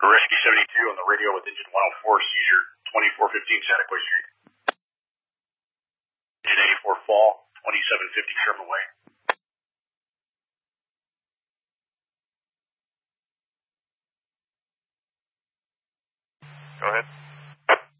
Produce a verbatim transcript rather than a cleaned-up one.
Rescue seventy-two on the radio with engine one oh four, seizure twenty-four fifteen Santa Cruz Street. Engine eighty-four fall, twenty-seven fifty Sherman Way. Go ahead.